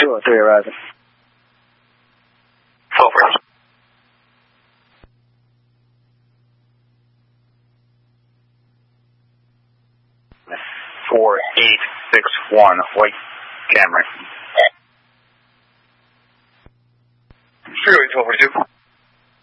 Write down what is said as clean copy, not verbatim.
Sure, 3 Horizon. 12 Horizon. (4861) White Camry. Freeway 1242.